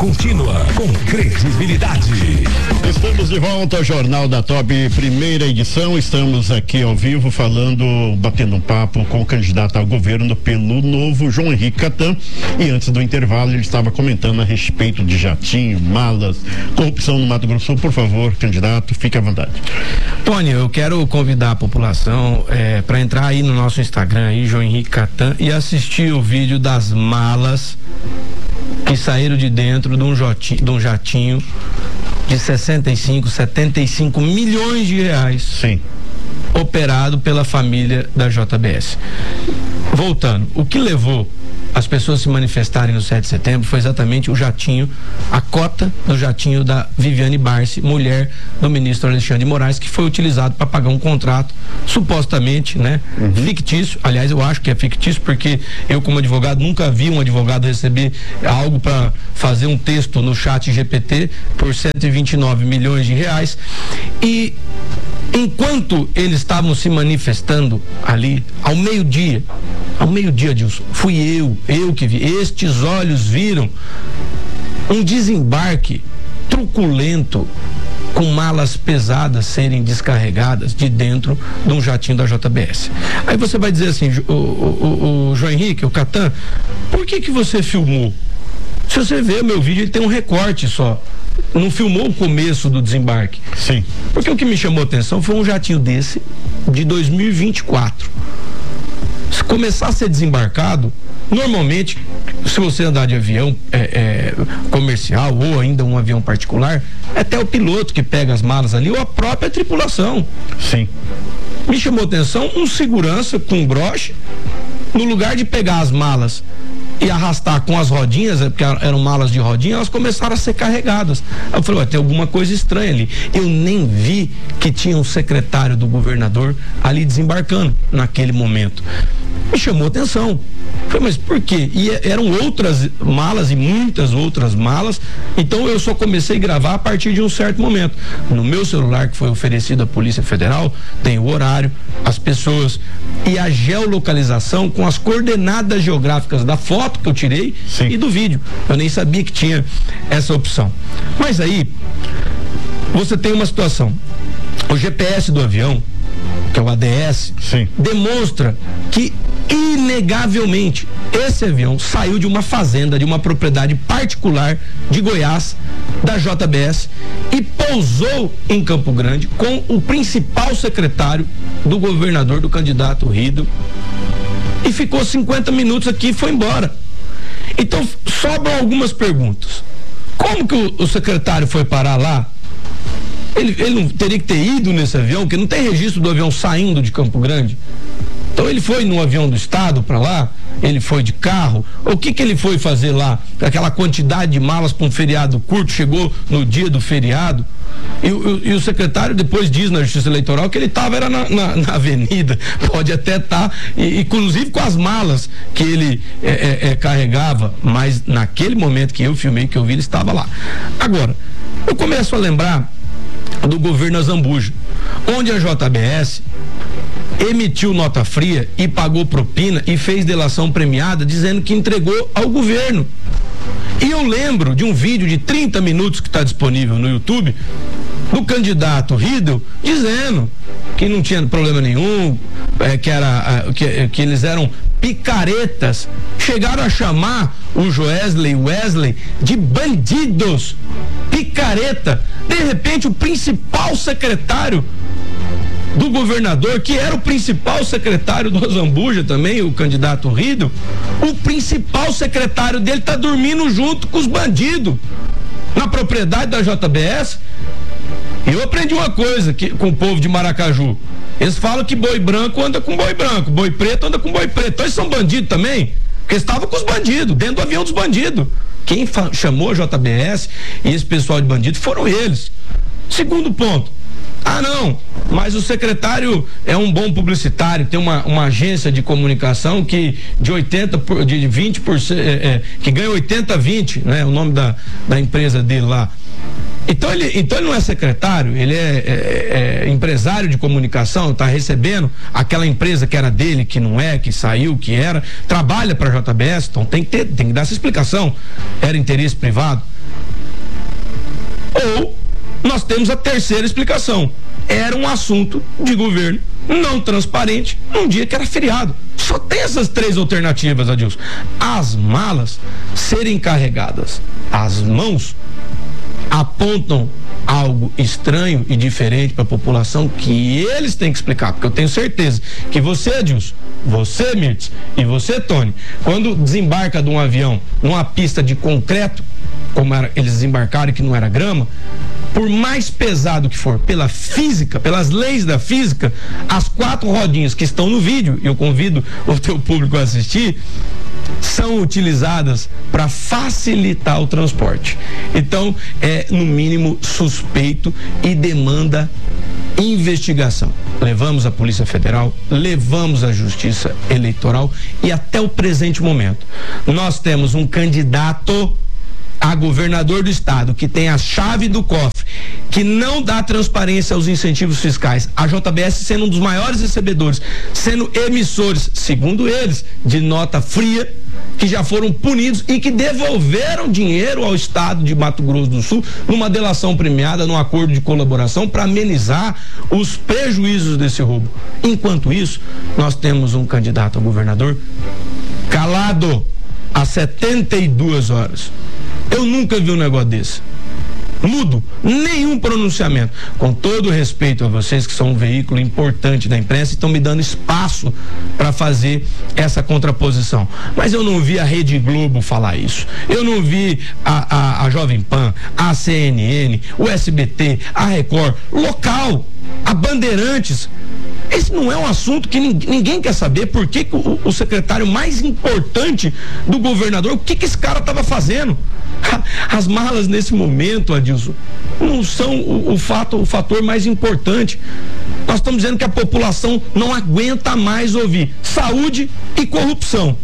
contínua, com credibilidade. Estamos de volta ao Jornal da Top, primeira edição. Estamos aqui ao vivo batendo um papo com o candidato ao governo pelo Novo, João Henrique Catan. E antes do intervalo, ele estava comentando a respeito de jatinho, malas, corrupção no Mato Grosso. Por favor, candidato, fique à vontade. Tony, eu quero convidar a população para entrar aí no nosso Instagram, aí, João Henrique Catan, e assistir o vídeo das malas que saíram de dentro de um jatinho de 75 milhões de reais. Sim. Operado pela família da JBS. Voltando, o que levou as pessoas se manifestarem no 7 de setembro foi exatamente o jatinho, a cota do jatinho da Viviane Barsi, mulher do ministro Alexandre de Moraes, que foi utilizado para pagar um contrato supostamente, fictício. Aliás, eu acho que é fictício, porque eu, como advogado, nunca vi um advogado receber algo para fazer um texto no chat GPT por 129 milhões de reais. E enquanto eles estavam se manifestando ali, ao meio-dia, Dilson, fui eu que vi, estes olhos viram um desembarque truculento com malas pesadas serem descarregadas de dentro de um jatinho da JBS. Aí você vai dizer assim, o João Henrique, o Catan, por que você filmou? Se você ver o meu vídeo, ele tem um recorte só. Não filmou o começo do desembarque. Sim. Porque o que me chamou a atenção foi um jatinho desse de 2024. Se começar a ser desembarcado, normalmente, se você andar de avião comercial ou ainda um avião particular, é até o piloto que pega as malas ali ou a própria tripulação. Sim. Me chamou a atenção um segurança com um broche, no lugar de pegar as malas e arrastar com as rodinhas, porque eram malas de rodinha, elas começaram a ser carregadas. Aí eu falei, tem alguma coisa estranha ali. Eu nem vi que tinha um secretário do governador ali desembarcando naquele momento. Me chamou a atenção. Falei, mas por quê? E eram outras malas e muitas outras malas, então eu só comecei a gravar a partir de um certo momento. No meu celular, que foi oferecido à Polícia Federal, tem o horário, as pessoas e a geolocalização com as coordenadas geográficas da foto que eu tirei. Sim. E do vídeo. Eu nem sabia que tinha essa opção. Mas aí, você tem uma situação. O GPS do avião, que é o ADS, sim, demonstra que inegavelmente esse avião saiu de uma fazenda, de uma propriedade particular de Goiás, da JBS, e pousou em Campo Grande com o principal secretário do governador, do candidato Rido, e ficou 50 minutos aqui e foi embora. Então sobram algumas perguntas. Como que o secretário foi parar lá? Ele não teria que ter ido nesse avião, porque não tem registro do avião saindo de Campo Grande. Então ele foi no avião do estado para lá, ele foi de carro. O que ele foi fazer lá? Aquela quantidade de malas para um feriado curto, chegou no dia do feriado. E o secretário depois diz na Justiça Eleitoral que ele estava na avenida, pode até estar, inclusive com as malas que ele carregava, mas naquele momento que eu filmei, que eu vi, ele estava lá. Agora, eu começo a lembrar do governo Azambuja, onde a JBS emitiu nota fria e pagou propina e fez delação premiada dizendo que entregou ao governo. E eu lembro de um vídeo de 30 minutos que está disponível no YouTube do candidato Riedel dizendo que não tinha problema nenhum, que eles eram picaretas. Chegaram a chamar o Wesley de bandidos, picareta. De repente, o principal secretário do governador, que era o principal secretário do Azambuja também, o candidato Riedel, o principal secretário dele está dormindo junto com os bandidos na propriedade da JBS. Eu aprendi uma coisa com o povo de Maracaju. Eles falam que boi branco anda com boi branco, boi preto anda com boi preto. Então eles são bandidos também, porque eles estavam com os bandidos, dentro do avião dos bandidos. Quem chamou a JBS e esse pessoal de bandido foram eles. Segundo ponto. Não, mas o secretário é um bom publicitário, tem uma agência de comunicação que de 20%, que ganha 80-20, né? O nome da empresa dele lá. Então ele não é secretário, ele é empresário de comunicação, está recebendo aquela empresa que era dele, que não é, que saiu, que era, trabalha para a JBS, então tem que dar essa explicação. Era interesse privado. Ou nós temos a terceira explicação. Era um assunto de governo não transparente num dia que era feriado. Só tem essas três alternativas, Adilson. As malas serem carregadas, as mãos apontam algo estranho e diferente para a população que eles têm que explicar, porque eu tenho certeza que você, Adilson, você, Mirtz, e você, Tony, quando desembarca de um avião numa pista de concreto, como eles desembarcaram e que não era grama, por mais pesado que for, pela física, pelas leis da física, as 4 rodinhas que estão no vídeo, eu convido o teu público a assistir, são utilizadas para facilitar o transporte. Então, é no mínimo suspeito e demanda investigação. Levamos a Polícia Federal, levamos a Justiça Eleitoral e até o presente momento nós temos um candidato a governador do estado que tem a chave do cofre, que não dá transparência aos incentivos fiscais, a JBS sendo um dos maiores recebedores, sendo emissores, segundo eles, de nota fria, que já foram punidos e que devolveram dinheiro ao estado de Mato Grosso do Sul numa delação premiada, num acordo de colaboração para amenizar os prejuízos desse roubo. Enquanto isso, nós temos um candidato a governador calado há 72 horas. Eu nunca vi um negócio desse. Mudo, nenhum pronunciamento. Com todo respeito a vocês que são um veículo importante da imprensa e estão me dando espaço para fazer essa contraposição. Mas eu não vi a Rede Globo falar isso. Eu não vi a Jovem Pan, a CNN, o SBT, a Record, local, a Bandeirantes. Esse não é um assunto que ninguém quer saber por que o secretário mais importante do governador, o que esse cara estava fazendo. As malas nesse momento, Adilson, não são o fator mais importante. Nós estamos dizendo que a população não aguenta mais ouvir saúde e corrupção.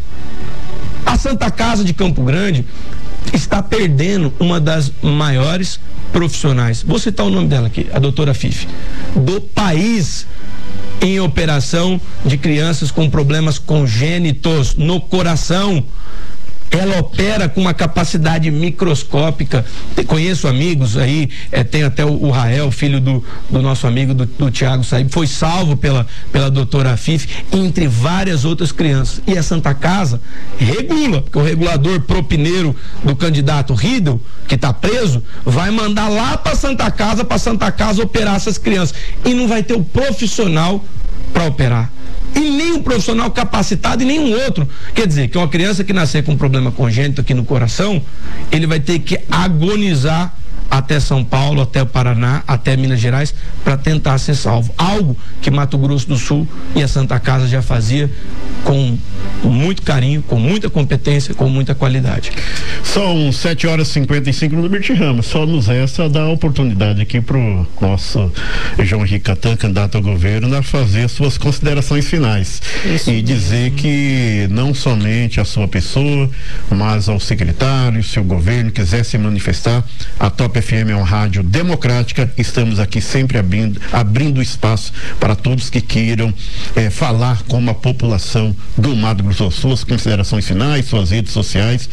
A Santa Casa de Campo Grande está perdendo uma das maiores profissionais, vou citar o nome dela aqui, a doutora Fife, do país, em operação de crianças com problemas congênitos no coração. Ela opera com uma capacidade microscópica. Conheço amigos aí, tem até o Rael, filho do nosso amigo do Tiago Saib, foi salvo pela doutora Fife, entre várias outras crianças. E a Santa Casa regula, porque o regulador propineiro do candidato Riedel, que está preso, vai mandar lá para Santa Casa operar essas crianças. E não vai ter o profissional para operar. E nem um profissional capacitado e nenhum outro. Quer dizer, que uma criança que nascer com um problema congênito aqui no coração, ele vai ter que agonizar até São Paulo, até o Paraná, até Minas Gerais, para tentar ser salvo. Algo que Mato Grosso do Sul e a Santa Casa já fazia com muito carinho, com muita competência, com muita qualidade. São 7h55 no Mirtz Ramos. Só nos resta dar a oportunidade aqui pro nosso João Henrique Catan, candidato ao governo, a fazer suas considerações finais. Isso e dizer que não somente a sua pessoa, mas ao secretário, se o governo quiser se manifestar, a Top FM é uma rádio democrática, estamos aqui sempre abrindo espaço para todos que queiram falar com a população do Mato Grosso do Sul. Suas considerações finais, suas redes sociais,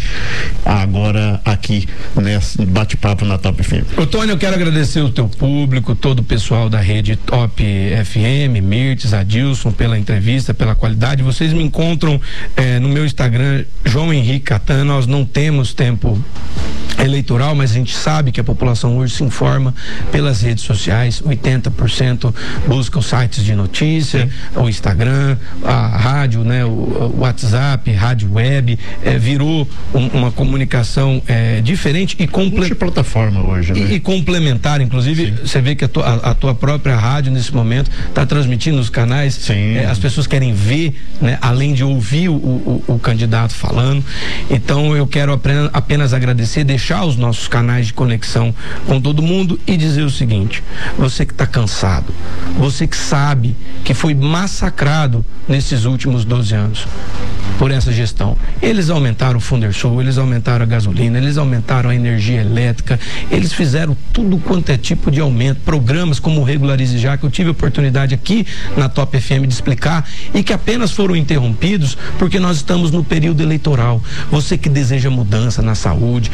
agora aqui nesse bate-papo na Top FM. Ô Tony, eu quero agradecer o teu público, todo o pessoal da rede Top FM, Mirtz, Adilson, pela entrevista, pela qualidade. Vocês me encontram no meu Instagram, João Henrique Catan. Nós não temos tempo eleitoral, mas a gente sabe que a população hoje se informa pelas redes sociais. 80% busca os sites de notícia, o Instagram, a rádio, né, o WhatsApp, rádio web, virou uma comunicação diferente e multiplataforma hoje, né? E complementar, inclusive. Sim. Você vê que a tua própria rádio nesse momento está transmitindo nos canais. As pessoas querem ver, né, além de ouvir o candidato falando. Então eu quero apenas agradecer, deixar os nossos canais de conexão com todo mundo e dizer o seguinte: você que está cansado, você que sabe que foi massacrado nesses últimos 12 anos por essa gestão, eles aumentaram o Fundersul, eles aumentaram a gasolina, eles aumentaram a energia elétrica, eles fizeram tudo quanto é tipo de aumento, programas como o Regularize Já, que eu tive a oportunidade aqui na Top FM de explicar e que apenas foram interrompidos porque nós estamos no período eleitoral. Você que deseja mudança na saúde, na segurança,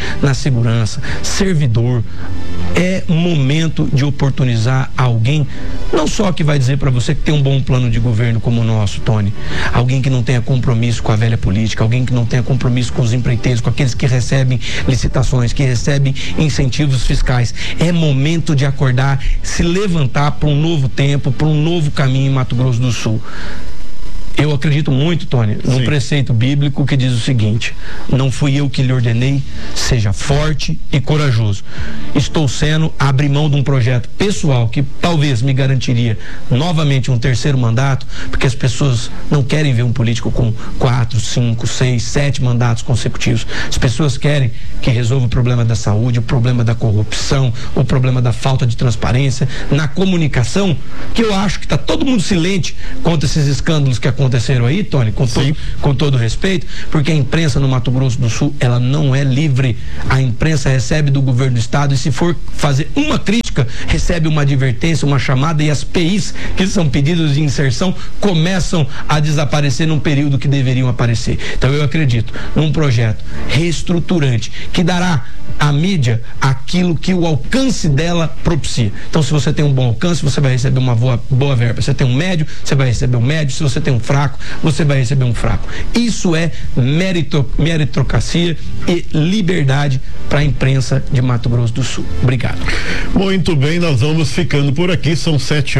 segurança, servidor. É momento de oportunizar alguém, não só que vai dizer para você que tem um bom plano de governo como o nosso, Tony, alguém que não tenha compromisso com a velha política, alguém que não tenha compromisso com os empreiteiros, com aqueles que recebem licitações, que recebem incentivos fiscais. É momento de acordar, se levantar para um novo tempo, para um novo caminho em Mato Grosso do Sul. Eu acredito muito, Tony, num preceito bíblico que diz o seguinte: não fui eu que lhe ordenei, seja forte e corajoso. Estou sendo, abri mão de um projeto pessoal que talvez me garantiria novamente um terceiro mandato, porque as pessoas não querem ver um político com 4, 5, 6, 7 mandatos consecutivos. As pessoas querem que resolva o problema da saúde, o problema da corrupção, o problema da falta de transparência na comunicação, que eu acho que está todo mundo silente contra esses escândalos que aconteceram aí, Tony, com todo respeito, porque a imprensa no Mato Grosso do Sul, ela não é livre. A imprensa recebe do governo do estado e, se for fazer uma crítica, recebe uma advertência, uma chamada, e as PIs, que são pedidos de inserção, começam a desaparecer num período que deveriam aparecer. Então eu acredito num projeto reestruturante que dará à mídia aquilo que o alcance dela propicia. Então, se você tem um bom alcance, você vai receber uma boa verba. Se você tem um médio, você vai receber um médio. Se você tem um fraco, você vai receber um fraco. Isso é meritocracia e liberdade para a imprensa de Mato Grosso do Sul. Obrigado. Muito bem, nós vamos ficando por aqui. São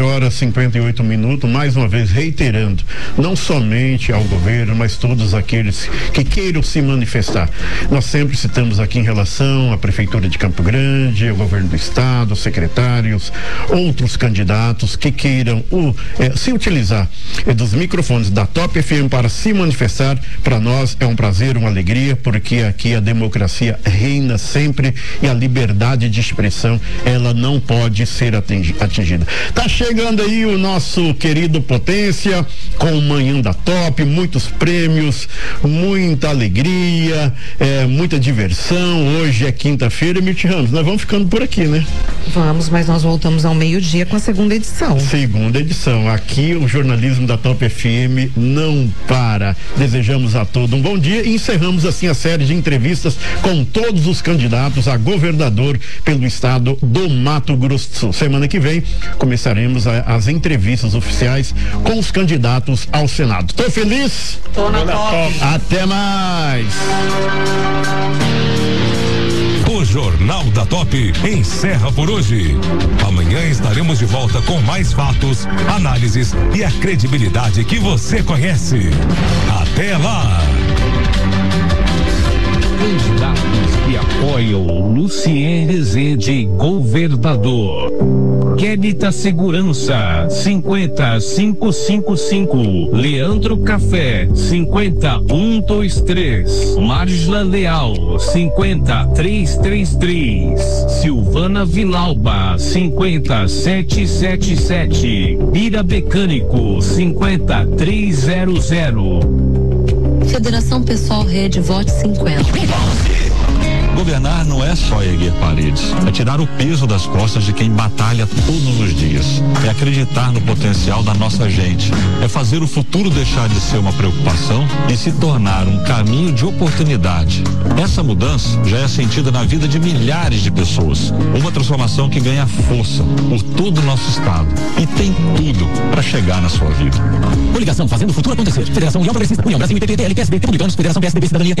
7h58. Mais uma vez reiterando, não somente ao governo, mas todos aqueles que queiram se manifestar. Nós sempre citamos aqui em relação à Prefeitura de Campo Grande, ao governo do estado, secretários, outros candidatos que queiram se utilizar dos microfones da Top FM para se manifestar. Para nós é um prazer, uma alegria, porque aqui a democracia reina sempre e a liberdade de expressão, ela não pode ser atingida. Tá chegando aí o nosso querido Potência com o Manhã da Top, muitos prêmios, muita alegria, muita diversão. Hoje é quinta-feira, Mirti Ramos, nós vamos ficando por aqui, né? Vamos, mas nós voltamos ao meio-dia com a segunda edição. Aqui o jornalismo da Top FM não para. Desejamos a todos um bom dia e encerramos assim a série de entrevistas com todos os candidatos a governador pelo estado do Mato Grosso do Sul. Semana que vem começaremos as entrevistas oficiais com os candidatos ao Senado. Tô feliz? Tô na top. Até mais. O Jornal da Top encerra por hoje. Amanhã estaremos de volta com mais fatos, análises e a credibilidade que você conhece. Até lá! Candidatos que apoiam Lucien Rezende, governador. Quedita Segurança, 50555. Leandro Café, 50123. Marjla Leal, 50333. Silvana Vilauba, 50777. Bira Mecânico, 50300. Federação Pessoal Rede, vote 50. Governar não é só erguer paredes, é tirar o peso das costas de quem batalha todos os dias, é acreditar no potencial da nossa gente, é fazer o futuro deixar de ser uma preocupação e se tornar um caminho de oportunidade. Essa mudança já é sentida na vida de milhares de pessoas, uma transformação que ganha força por todo o nosso estado e tem tudo para chegar na sua vida. Coligação fazendo o futuro acontecer. Federação União Progressista, União Brasil, IPP, PL, PSB, Republicanos, Federação PSDB, Cidadania,